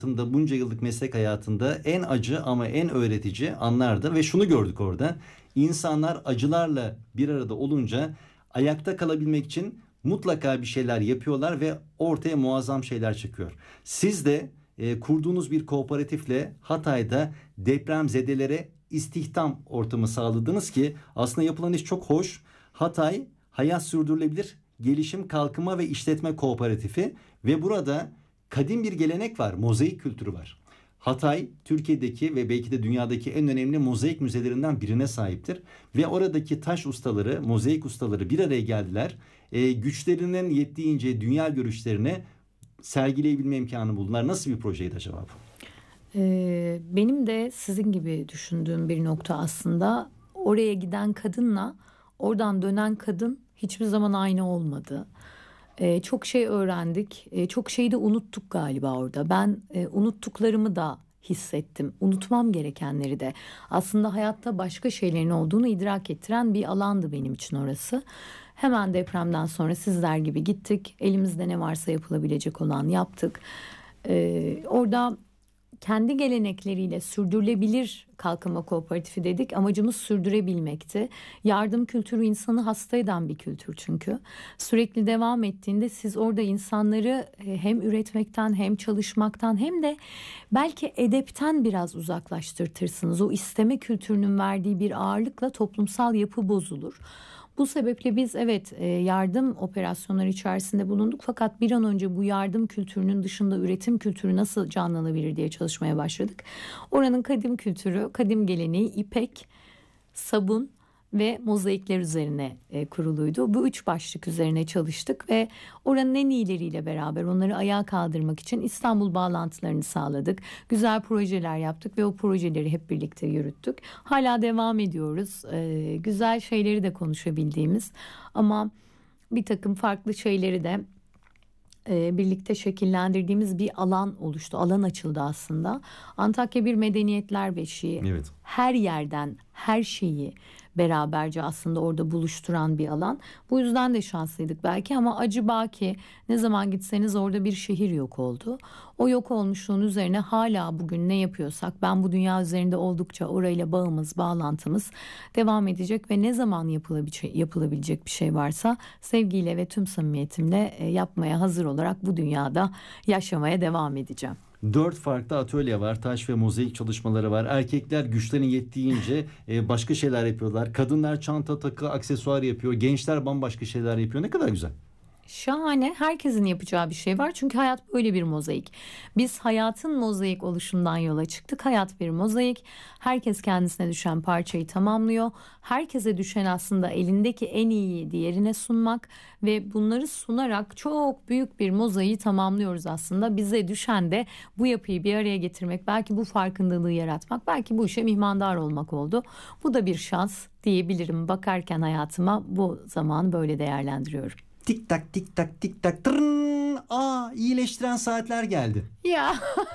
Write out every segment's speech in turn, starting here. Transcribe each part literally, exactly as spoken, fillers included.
hayatında, bunca yıllık meslek hayatında en acı ama en öğretici anlardı ve şunu gördük orada. İnsanlar acılarla bir arada olunca ayakta kalabilmek için mutlaka bir şeyler yapıyorlar ve ortaya muazzam şeyler çıkıyor. Siz de e, kurduğunuz bir kooperatifle Hatay'da depremzedelere istihdam ortamı sağladınız ki aslında yapılan iş çok hoş. Hatay Hayat Sürdürülebilir Gelişim, Kalkınma ve İşletme Kooperatifi ve burada kadim bir gelenek var, mozaik kültürü var. Hatay, Türkiye'deki ve belki de dünyadaki en önemli mozaik müzelerinden birine sahiptir. Ve oradaki taş ustaları, mozaik ustaları bir araya geldiler. E, güçlerinin yettiğince dünya görüşlerini sergileyebilme imkanı buldular. Nasıl bir projeydi acaba bu? Ee, benim de sizin gibi düşündüğüm bir nokta aslında. Oraya giden kadınla oradan dönen kadın hiçbir zaman aynı olmadı. Ee, çok şey öğrendik. Ee, çok şeyi de unuttuk galiba orada. Ben e, unuttuklarımı da hissettim. Unutmam gerekenleri de. Aslında hayatta başka şeylerin olduğunu idrak ettiren bir alandı benim için orası. Hemen depremden sonra sizler gibi gittik. Elimizde ne varsa yapılabilecek olan yaptık. Ee, orada kendi gelenekleriyle sürdürülebilir kalkınma kooperatifi dedik. Amacımız sürdürebilmekti. Yardım kültürü insanı hasta eden bir kültür çünkü. Sürekli devam ettiğinde siz orada insanları hem üretmekten hem çalışmaktan hem de belki edepten biraz uzaklaştırtırsınız. O isteme kültürünün verdiği bir ağırlıkla toplumsal yapı bozulur. Bu sebeple biz evet yardım operasyonları içerisinde bulunduk fakat bir an önce bu yardım kültürünün dışında üretim kültürü nasıl canlanabilir diye çalışmaya başladık. Oranın kadim kültürü, kadim geleneği ipek, sabun ve mozaikler üzerine e, kuruluydu. Bu üç başlık üzerine çalıştık ve oranın en iyileriyle beraber onları ayağa kaldırmak için İstanbul bağlantılarını sağladık. Güzel projeler yaptık ve o projeleri hep birlikte yürüttük. Hala devam ediyoruz. E, güzel şeyleri de konuşabildiğimiz ama bir takım farklı şeyleri de e, birlikte şekillendirdiğimiz bir alan oluştu. Alan açıldı aslında. Antakya bir medeniyetler beşiği. Evet. Her yerden her şeyi beraberce aslında orada buluşturan bir alan. Bu yüzden de şanslıydık belki ama acı baki, ne zaman gitseniz orada bir şehir yok oldu. O yok olmuşluğun üzerine hala bugün ne yapıyorsak ben bu dünya üzerinde oldukça orayla bağımız, bağlantımız devam edecek ve ne zaman yapılabilecek, yapılabilecek bir şey varsa sevgiyle ve tüm samimiyetimle yapmaya hazır olarak bu dünyada yaşamaya devam edeceğim. Dört farklı atölye var. Taş ve mozaik çalışmaları var. Erkekler güçlerinin yettiğince e, başka şeyler yapıyorlar. Kadınlar çanta, takı, aksesuar yapıyor. Gençler bambaşka şeyler yapıyor. Ne kadar güzel. Şahane. Herkesin yapacağı bir şey var. Çünkü hayat böyle bir mozaik. Biz hayatın mozaik oluşundan yola çıktık. Hayat bir mozaik. Herkes kendisine düşen parçayı tamamlıyor. Herkese düşen aslında elindeki en iyiyi diğerine sunmak ve bunları sunarak çok büyük bir mozaiği tamamlıyoruz aslında. Bize düşen de bu yapıyı bir araya getirmek, belki bu farkındalığı yaratmak, belki bu işe mihmandar olmak oldu. Bu da bir şans diyebilirim. Bakarken hayatıma bu zamanı böyle değerlendiriyorum. Tik tak tik tak tik tak tırın. Aa, iyileştiren saatler geldi. Ya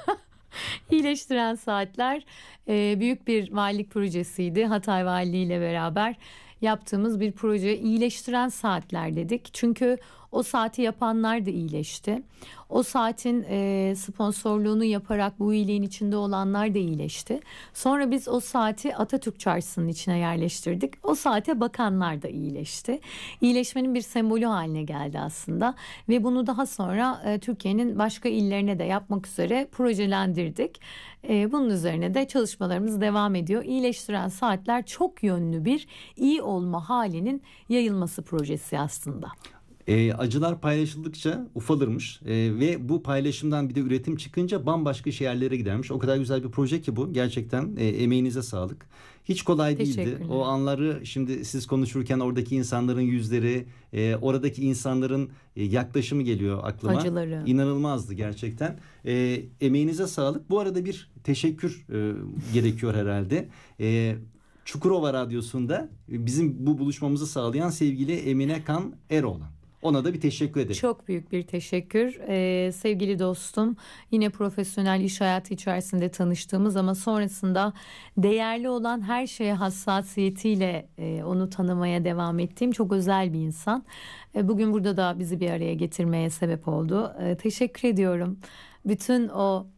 iyileştiren saatler e, büyük bir valilik projesiydi. Hatay Valiliği ile beraber yaptığımız bir proje. İyileştiren saatler dedik. Çünkü o saati yapanlar da iyileşti. O saatin e, sponsorluğunu yaparak bu iyiliğin içinde olanlar da iyileşti. Sonra biz o saati Atatürk Çarşısı'nın içine yerleştirdik. O saate bakanlar da iyileşti. İyileşmenin bir sembolü haline geldi aslında. Ve bunu daha sonra e, Türkiye'nin başka illerine de yapmak üzere projelendirdik. E, bunun üzerine de çalışmalarımız devam ediyor. İyileştiren saatler çok yönlü bir iyi olma halinin yayılması projesi aslında. E, acılar paylaşıldıkça ufalırmış e, ve bu paylaşımdan bir de üretim çıkınca bambaşka yerlere gidermiş. O kadar güzel bir proje ki bu. Gerçekten e, emeğinize sağlık. Hiç kolay değildi. O anları şimdi siz konuşurken oradaki insanların yüzleri, e, oradaki insanların e, yaklaşımı geliyor aklıma. Acıları. İnanılmazdı gerçekten. E, emeğinize sağlık. Bu arada bir teşekkür e, gerekiyor herhalde. E, Çukurova Radyosu'nda bizim bu buluşmamızı sağlayan sevgili Emine Kan Eroğlan. Ona da bir teşekkür ederim. Çok büyük bir teşekkür. Ee, sevgili dostum, yine profesyonel iş hayatı içerisinde tanıştığımız ama sonrasında değerli olan her şeye hassasiyetiyle e, onu tanımaya devam ettiğim çok özel bir insan. E, bugün burada da bizi bir araya getirmeye sebep oldu. E, teşekkür ediyorum. Bütün o